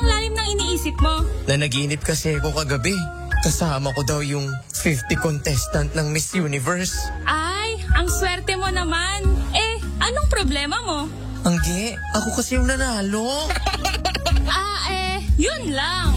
ang lalim ng iniisip mo? Nanaginip kasi ako kagabi. Kasama ko daw yung 50 contestant ng Miss Universe. Ay, ang swerte mo naman. Anong problema mo? Angge, ako kasi yung nanalo. Yun lang.